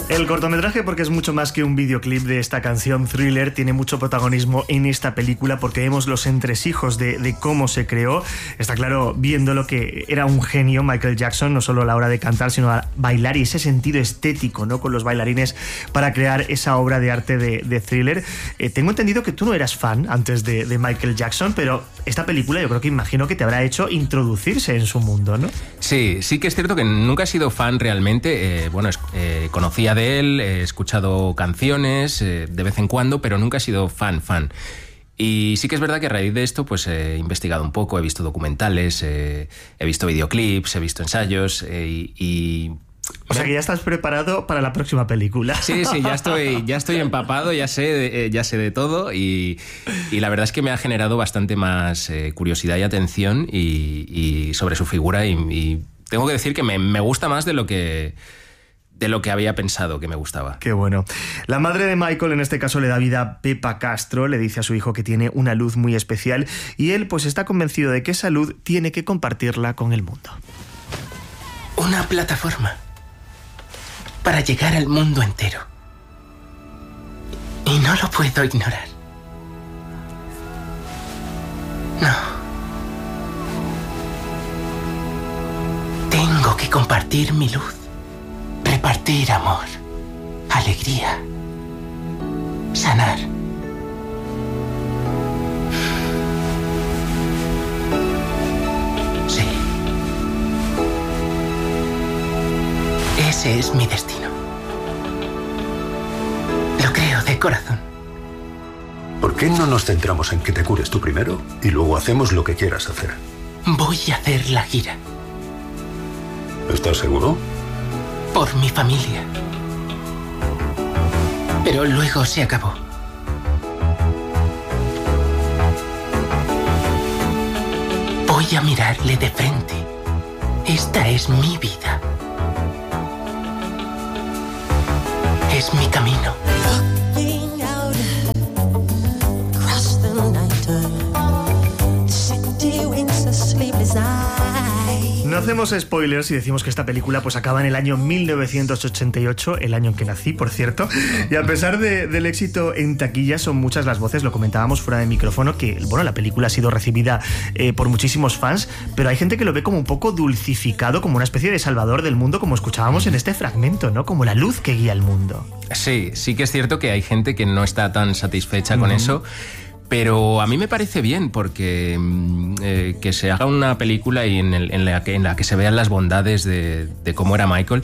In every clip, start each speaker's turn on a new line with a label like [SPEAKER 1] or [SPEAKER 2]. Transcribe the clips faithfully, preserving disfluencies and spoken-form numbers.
[SPEAKER 1] El cortometraje, porque es mucho más que un videoclip de esta canción Thriller, tiene mucho protagonismo en esta película porque vemos los entresijos de, de cómo se creó. Está claro, viendo lo que era un genio Michael Jackson, no solo a la hora de cantar, sino a bailar, y ese sentido estético, ¿no?, con los bailarines para crear esa obra de arte de, de Thriller. Eh, tengo entendido que tú no eras fan antes de, de Michael Jackson, pero esta película yo creo que imagino que te habrá hecho introducirse en su mundo, ¿no?
[SPEAKER 2] Sí, sí que es cierto que nunca he sido fan realmente. Eh, bueno, eh, conocía de él, he escuchado canciones eh, de vez en cuando, pero nunca he sido fan, fan. Y sí que es verdad que a raíz de esto pues he investigado un poco, he visto documentales, eh, he visto videoclips, he visto ensayos eh, y... y
[SPEAKER 1] O sea que ya estás preparado para la próxima película.
[SPEAKER 2] Sí, sí, ya estoy, ya estoy empapado, ya sé, de, ya sé de todo y, y la verdad es que me ha generado bastante más eh, curiosidad y atención y, y sobre su figura y, y tengo que decir que me, me gusta más de lo que... de lo que había pensado que me gustaba.
[SPEAKER 1] Qué bueno. La madre de Michael, en este caso, le da vida a Pepa Castro, le dice a su hijo que tiene una luz muy especial y él pues está convencido de que esa luz tiene que compartirla con el mundo.
[SPEAKER 3] Una plataforma para llegar al mundo entero. Y no lo puedo ignorar. No. Tengo que compartir mi luz. Repartir amor, alegría, sanar. Sí. Ese es mi destino. Lo creo de corazón.
[SPEAKER 4] ¿Por qué no nos centramos en que te cures tú primero y luego hacemos lo que quieras hacer?
[SPEAKER 3] Voy a hacer la gira.
[SPEAKER 4] ¿Estás seguro?
[SPEAKER 3] Por mi familia. Pero luego se acabó. Voy a mirarle de frente. Esta es mi vida. Es mi camino.
[SPEAKER 1] No hacemos spoilers y decimos que esta película pues acaba en el año mil novecientos ochenta y ocho, el año en que nací, por cierto, y a pesar de, del éxito en taquilla son muchas las voces, lo comentábamos fuera de micrófono, que bueno, la película ha sido recibida eh, por muchísimos fans, pero hay gente que lo ve como un poco dulcificado, como una especie de salvador del mundo, como escuchábamos en este fragmento, ¿no? Como la luz que guía el mundo.
[SPEAKER 2] Sí, sí que es cierto que hay gente que no está tan satisfecha con uh-huh. eso. Pero a mí me parece bien porque eh, que se haga una película y en, el, en, la, que, en la que se vean las bondades de, de cómo era Michael,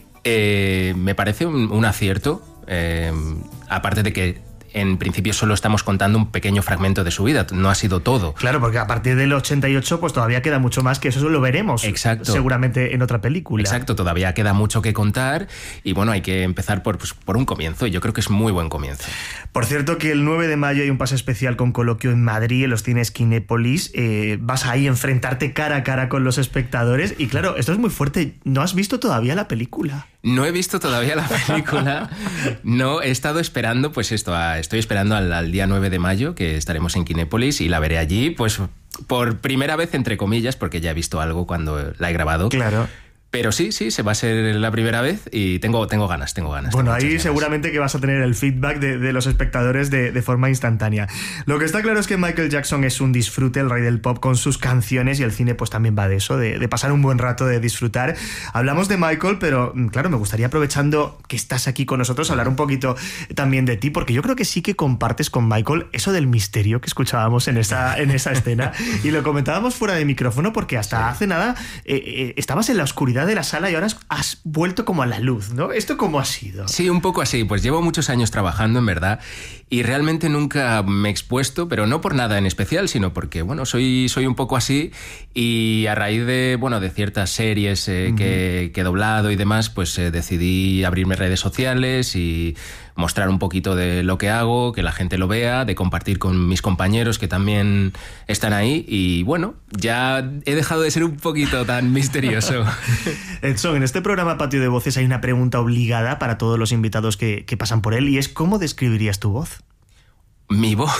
[SPEAKER 2] eh, me parece un, un acierto, eh, aparte de que en principio solo estamos contando un pequeño fragmento de su vida, no ha sido todo.
[SPEAKER 1] Claro, porque a partir del ochenta y ocho pues todavía queda mucho más, que eso lo veremos.
[SPEAKER 2] Exacto.
[SPEAKER 1] Seguramente en otra película.
[SPEAKER 2] Exacto, todavía queda mucho que contar y bueno, hay que empezar por, pues, por un comienzo y yo creo que es muy buen comienzo.
[SPEAKER 1] Por cierto que el nueve de mayo hay un pase especial con coloquio en Madrid, en los cines Kinépolis, eh, vas ahí a enfrentarte cara a cara con los espectadores y claro, esto es muy fuerte, ¿no has visto todavía la película?
[SPEAKER 2] No he visto todavía la película, no, he estado esperando, pues esto, a, estoy esperando al, al día nueve de mayo, que estaremos en Kinépolis y la veré allí, pues por primera vez, entre comillas, porque ya he visto algo cuando la he grabado.
[SPEAKER 1] Claro.
[SPEAKER 2] Pero sí, sí, se va a ser la primera vez y tengo, tengo ganas, tengo ganas.
[SPEAKER 1] Bueno,
[SPEAKER 2] tengo
[SPEAKER 1] ahí
[SPEAKER 2] ganas.
[SPEAKER 1] seguramente que vas a tener el feedback de, de los espectadores de, de forma instantánea. Lo que está claro es que Michael Jackson es un disfrute, el rey del pop, con sus canciones, y el cine pues también va de eso, de, de pasar un buen rato, de disfrutar. Hablamos de Michael, pero claro, me gustaría, aprovechando que estás aquí con nosotros, hablar un poquito también de ti, porque yo creo que sí que compartes con Michael eso del misterio que escuchábamos en esa, en esa escena, y lo comentábamos fuera de micrófono, porque hasta sí. hace nada eh, eh, estabas en la oscuridad de la sala y ahora has has vuelto como a la luz, ¿no? ¿Esto cómo ha sido?
[SPEAKER 2] Sí, un poco así. Pues llevo muchos años trabajando, en verdad, y realmente nunca me he expuesto, pero no por nada en especial, sino porque, bueno, soy, soy un poco así y a raíz de, bueno, de ciertas series eh, uh-huh. que, que he doblado y demás, pues eh, decidí abrirme redes sociales y mostrar un poquito de lo que hago, que la gente lo vea, de compartir con mis compañeros que también están ahí y bueno, ya he dejado de ser un poquito tan misterioso.
[SPEAKER 1] Edson, en este programa Patio de Voces hay una pregunta obligada para todos los invitados que, que pasan por él y es ¿cómo describirías tu voz?
[SPEAKER 2] Mi voz...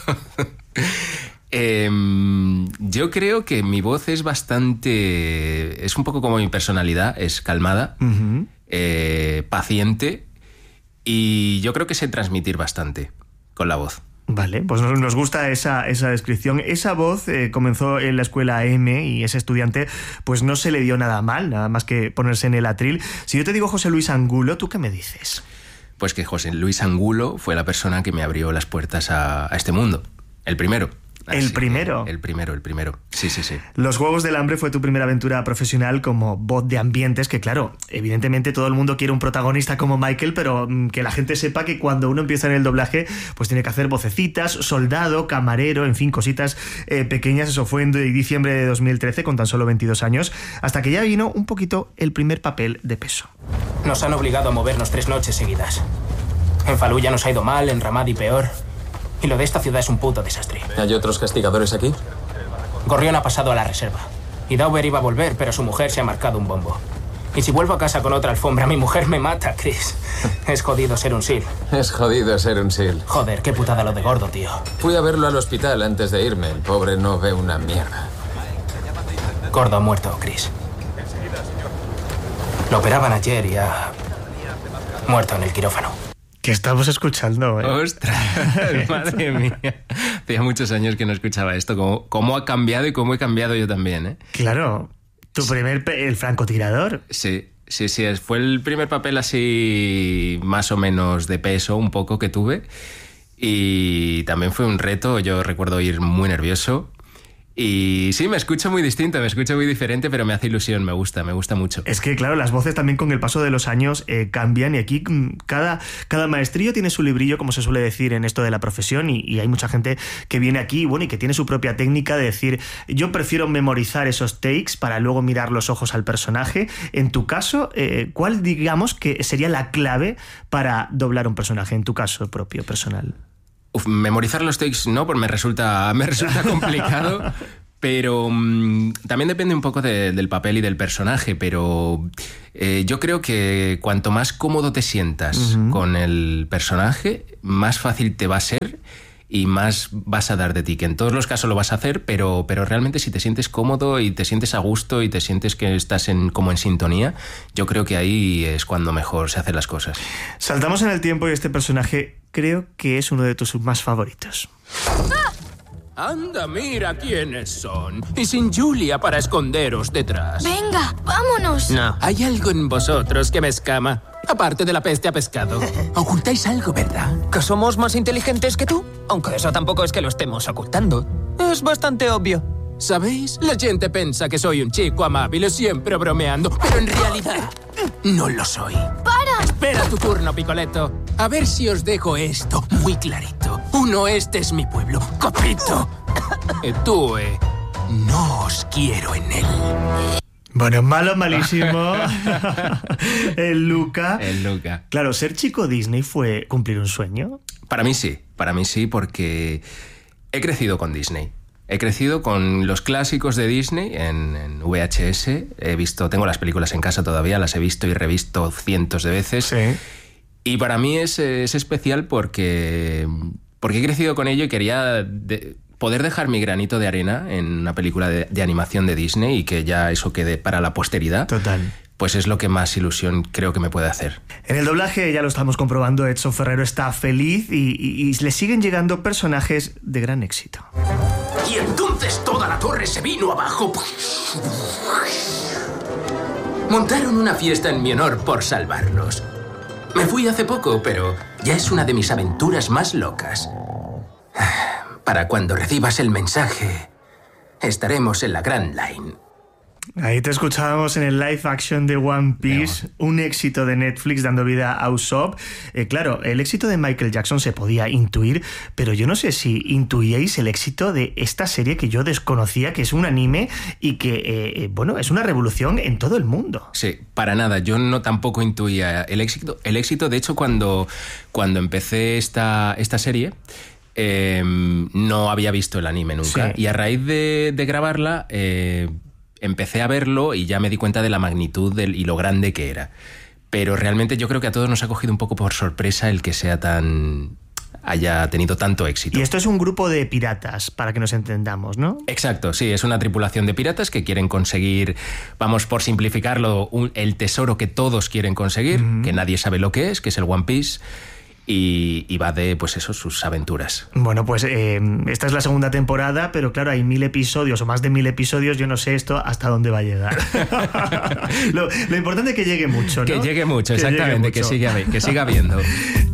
[SPEAKER 2] Eh, yo creo que mi voz es bastante... Es un poco como mi personalidad, es calmada, uh-huh. eh, paciente y yo creo que sé transmitir bastante con la voz.
[SPEAKER 1] Vale, pues nos gusta esa, esa descripción. Esa voz eh, comenzó en la escuela M y ese estudiante pues no se le dio nada mal, nada más que ponerse en el atril. Si yo te digo José Luis Angulo, ¿tú qué me dices?
[SPEAKER 2] Pues que José Luis Angulo fue la persona que me abrió las puertas a, a este mundo. El primero.
[SPEAKER 1] ¿El
[SPEAKER 2] Así
[SPEAKER 1] primero?
[SPEAKER 2] El primero, el primero. Sí, sí, sí.
[SPEAKER 1] Los Juegos del Hambre fue tu primera aventura profesional como voz de ambientes, que claro, evidentemente todo el mundo quiere un protagonista como Michael, pero que la gente sepa que cuando uno empieza en el doblaje, pues tiene que hacer vocecitas, soldado, camarero, en fin, cositas eh, pequeñas. Eso fue en diciembre de dos mil trece, con tan solo veintidós años, hasta que ya vino un poquito el primer papel de peso.
[SPEAKER 5] Nos han obligado a movernos tres noches seguidas. En Fallujah nos ha ido mal, en Ramadi peor. Y lo de esta ciudad es un puto desastre.
[SPEAKER 6] ¿Hay otros castigadores aquí?
[SPEAKER 5] Gorrión ha pasado a la reserva. Y Dauber iba a volver, pero su mujer se ha marcado un bombo. Y si vuelvo a casa con otra alfombra, mi mujer me mata, Chris. Es jodido ser un SEAL.
[SPEAKER 6] Es jodido ser un SEAL.
[SPEAKER 5] Joder, qué putada lo de gordo, tío.
[SPEAKER 6] Fui a verlo al hospital antes de irme. El pobre no ve una mierda.
[SPEAKER 5] Gordo ha muerto, Chris. Lo operaban ayer y ha muerto en el quirófano.
[SPEAKER 1] Que estamos escuchando, ¿eh?
[SPEAKER 2] ¡Ostras! Madre mía. Hacía muchos años que no escuchaba esto. Cómo, cómo ha cambiado y cómo he cambiado yo también, ¿eh?
[SPEAKER 1] Claro. Tu primer... Pe- el francotirador.
[SPEAKER 2] Sí, sí, sí. Fue el primer papel así más o menos de peso, un poco, que tuve. Y también fue un reto. Yo recuerdo ir muy nervioso. Y sí, me escucho muy distinto, me escucho muy diferente, pero me hace ilusión, me gusta, me gusta mucho.
[SPEAKER 1] Es que, claro, las voces también con el paso de los años eh, cambian y aquí cada, cada maestrillo tiene su librillo, como se suele decir en esto de la profesión, y, y hay mucha gente que viene aquí, bueno, y que tiene su propia técnica de decir, yo prefiero memorizar esos takes para luego mirar los ojos al personaje. En tu caso, eh, ¿cuál digamos que sería la clave para doblar un personaje, en tu caso propio, personal?
[SPEAKER 2] Uf, memorizar los takes no, pues me resulta, me resulta complicado, pero um, también depende un poco de, del papel y del personaje, pero eh, yo creo que cuanto más cómodo te sientas uh-huh. con el personaje, más fácil te va a ser y más vas a dar de ti, que en todos los casos lo vas a hacer, pero, pero realmente si te sientes cómodo y te sientes a gusto y te sientes que estás en, como en sintonía, yo creo que ahí es cuando mejor se hacen las cosas.
[SPEAKER 1] Saltamos en el tiempo y este personaje creo que es uno de tus más favoritos.
[SPEAKER 7] Anda, mira quiénes son. Y sin Julia para esconderos detrás.
[SPEAKER 8] Venga, vámonos.
[SPEAKER 7] No, hay algo en vosotros que me escama. Aparte de la peste a pescado. Ocultáis algo, ¿verdad?
[SPEAKER 9] ¿Que somos más inteligentes que tú? Aunque eso tampoco es que lo estemos ocultando. Es bastante obvio.
[SPEAKER 7] ¿Sabéis? La gente piensa que soy un chico amable, siempre bromeando, pero en realidad no lo soy.
[SPEAKER 8] ¡Para!
[SPEAKER 7] Espera tu turno, Picoletto. A ver si os dejo esto muy clarito. Uno, este es mi pueblo, Copito. Y tú, eh, no os quiero en él.
[SPEAKER 1] Bueno, malo, malísimo. El Luca.
[SPEAKER 2] El Luca.
[SPEAKER 1] Claro, ser chico Disney fue cumplir un sueño.
[SPEAKER 2] Para mí sí, para mí sí, porque he crecido con Disney. He crecido con los clásicos de Disney en, en V H S. He visto, tengo las películas en casa todavía, las he visto y revisto cientos de veces.
[SPEAKER 1] Sí.
[SPEAKER 2] Y para mí es, es especial porque, porque he crecido con ello y quería de, poder dejar mi granito de arena en una película de, de animación de Disney y que ya eso quede para la posteridad.
[SPEAKER 1] Total.
[SPEAKER 2] Pues es lo que más ilusión creo que me puede hacer.
[SPEAKER 1] En el doblaje, ya lo estamos comprobando, Edson Ferrero está feliz y, y, y le siguen llegando personajes de gran éxito.
[SPEAKER 3] Y entonces toda la torre se vino abajo.
[SPEAKER 7] Montaron una fiesta en mi honor por salvarlos. Me fui hace poco, pero ya es una de mis aventuras más locas. Para cuando recibas el mensaje, estaremos en la Grand Line.
[SPEAKER 1] Ahí te escuchábamos en el live action de One Piece, un éxito de Netflix dando vida a Usopp. Eh, claro, el éxito de Michael Jackson se podía intuir, pero yo no sé si intuíais el éxito de esta serie que yo desconocía, que es un anime y que, eh, bueno, es una revolución en todo el mundo.
[SPEAKER 2] Sí, para nada. Yo no tampoco intuía el éxito. El éxito, de hecho, cuando, cuando empecé esta, esta serie... Eh, no había visto el anime nunca. Sí. Y a raíz de, de grabarla... Eh, empecé a verlo y ya me di cuenta de la magnitud del, y lo grande que era. Pero realmente yo creo que a todos nos ha cogido un poco por sorpresa el que sea tan... haya tenido tanto éxito.
[SPEAKER 1] Y esto es un grupo de piratas, para que nos entendamos, ¿no?
[SPEAKER 2] Exacto, sí, es una tripulación de piratas que quieren conseguir, vamos, por simplificarlo, un, el tesoro que todos quieren conseguir, mm-hmm. que nadie sabe lo que es, que es el One Piece. Y, y va de, pues eso, sus aventuras.
[SPEAKER 1] Bueno, pues eh, esta es la segunda temporada, pero claro, hay mil episodios o más de mil episodios, yo no sé esto hasta dónde va a llegar. lo, lo importante es que llegue mucho, ¿no?
[SPEAKER 2] Que llegue mucho, que exactamente, llegue mucho. Que, siga, que siga viendo.